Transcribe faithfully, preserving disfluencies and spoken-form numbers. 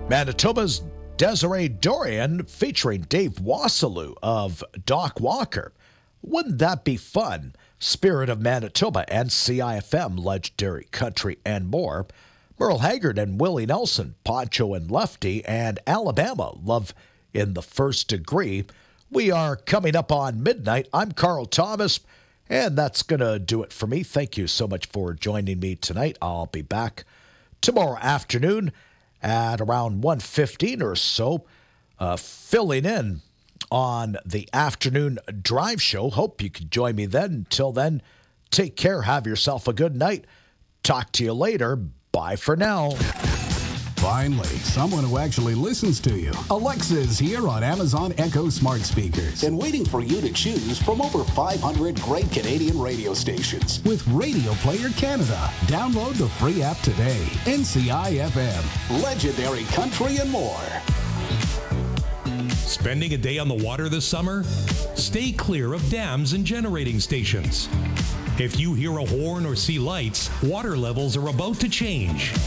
Manitoba's Desiree Dorian featuring Dave Wassilou of Doc Walker. Wouldn't that be fun? Spirit of Manitoba and C I F M, Legendary Country and more. Merle Haggard and Willie Nelson, Poncho and Lefty, and Alabama, Love in the First Degree. We are coming up on midnight. I'm Carl Thomas, and that's going to do it for me. Thank you so much for joining me tonight. I'll be back tomorrow afternoon at around one fifteen or so, uh, filling in on the afternoon drive show. Hope you can join me then. Until then, take care. Have yourself a good night. Talk to you later. Bye for now. Finally, someone who actually listens to you. Alexa is here on Amazon Echo smart speakers and waiting for you to choose from over five hundred great Canadian radio stations. With Radio Player Canada. Download the free app today. N C I F M. Legendary Country and more. Spending a day on the water this summer? Stay clear of dams and generating stations. If you hear a horn or see lights, water levels are about to change.